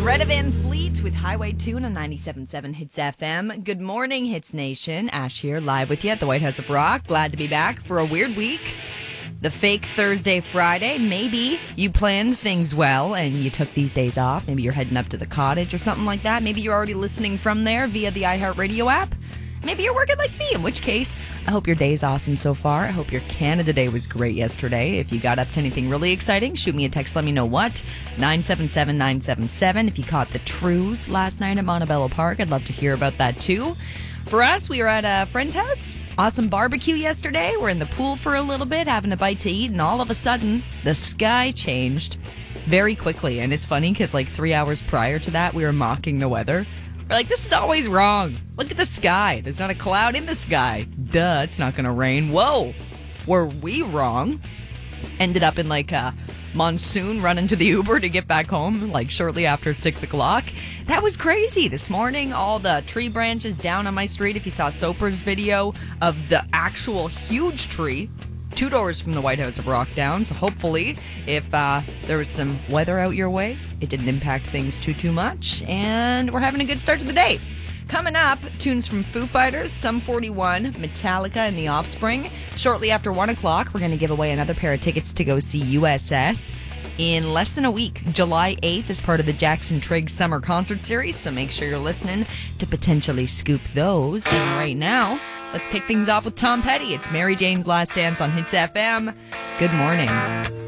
Greta Van Fleet with Highway 2 on 97.7 Hits FM. Good morning, Hits Nation. Ash here, live with you at the White House of Rock. Glad to be back for a weird week. The fake Thursday, Friday. Maybe you planned things well and you took these days off. Maybe you're heading up to the cottage or something like that. Maybe you're already listening from there via the iHeartRadio app. Maybe you're working like me, in which case, I hope your day's awesome so far. I hope your Canada Day was great yesterday. If you got up to anything really exciting, shoot me a text, let me know what. 977-977. If you caught the Trues last night at Montebello Park, I'd love to hear about that too. For us, we were at a friend's house. Awesome barbecue yesterday. We're in the pool for a little bit, having a bite to eat, and all of a sudden, the sky changed very quickly. And it's funny because like 3 hours prior to that, we were mocking the weather. We're like, this is always wrong. Look at the sky. There's not a cloud in the sky. Duh, it's not going to rain. Whoa. Were we wrong? Ended up in like a monsoon running to the Uber to get back home like shortly after 6 o'clock. That was crazy. This morning, all the tree branches down on my street, if you saw Soper's video of the actual huge tree 2 doors from the White House of Rock down. So hopefully, if there was some weather out your way, it didn't impact things too much. And we're having a good start to the day. Coming up, tunes from Foo Fighters, Sum 41, Metallica, and The Offspring. Shortly after 1 o'clock, we're going to give away another pair of tickets to go see USS in less than a week. July 8th is part of the Jackson Trigg Summer Concert Series, so make sure you're listening to potentially scoop those. And right now, let's kick things off with Tom Petty. It's Mary Jane's Last Dance on Hits FM. Good morning.